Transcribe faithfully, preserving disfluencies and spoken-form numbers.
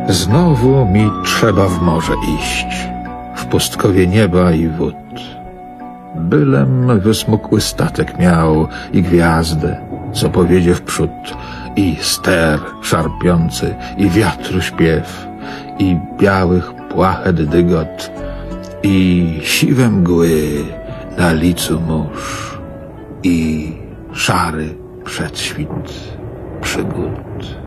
Znowu mi trzeba w morze iść, w pustkowie nieba i wód. Bylem wysmukły statek miał i gwiazdę, co powiedzie wprzód, i ster szarpiący, i wiatru śpiew, i białych płachet dygot, i siwe mgły na licu mórz, i szary przedświt przygód.